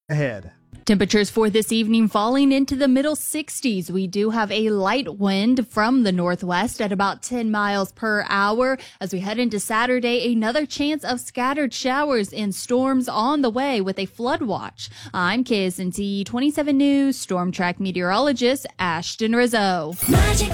ahead. Temperatures for this evening falling into the middle 60s. We do have a light wind from the northwest at about 10 miles per hour. As we head into Saturday, another chance of scattered showers and storms on the way with a flood watch. I'm KSNT 27 News Storm Track meteorologist Ashton Rizzo. Magic